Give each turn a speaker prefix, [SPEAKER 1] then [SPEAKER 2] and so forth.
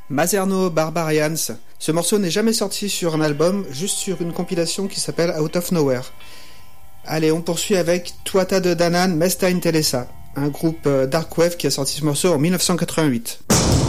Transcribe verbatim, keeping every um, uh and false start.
[SPEAKER 1] Mazerno Barbarians. Ce morceau n'est jamais sorti sur un album, juste sur une compilation qui s'appelle Out of Nowhere. Allez, on poursuit avec Tuata de Danan Mesta Intelesa, un groupe dark wave qui a sorti ce morceau en dix-neuf cent quatre-vingt-huit.